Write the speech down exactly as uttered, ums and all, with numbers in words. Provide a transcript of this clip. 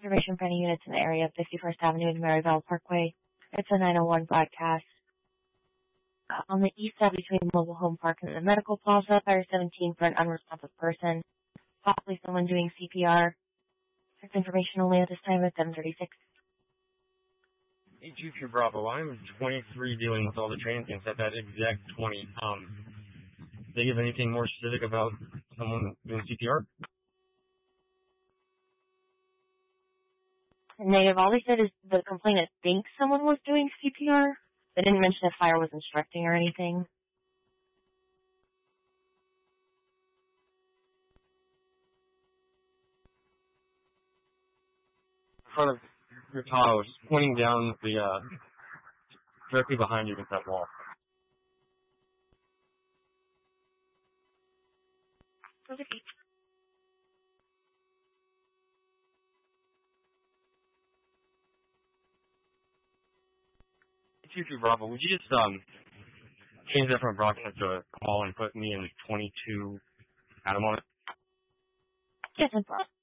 Information for any units in the area of fifty-first Avenue and Maryvale Parkway. It's a nine oh one broadcast. Uh, on the east side between Mobile Home Park and the Medical Plaza, Fire seventeen for an unresponsive person, possibly someone doing C P R. That's information only at this time at seven thirty-six. Hey, Chief Bravo, I'm twenty-three dealing with all the training things at that exact twenty. Um, did they give anything more specific about someone doing C P R? Negative. All they said is the complainant thinks someone was doing C P R. They didn't mention if fire was instructing or anything. In front of your car, I was pointing down the, uh, directly behind you against that wall. Okay. two two Bravo, would you just, um, change that from a broadcast to a call and put me in twenty-two Adam on it? Yes, no problem.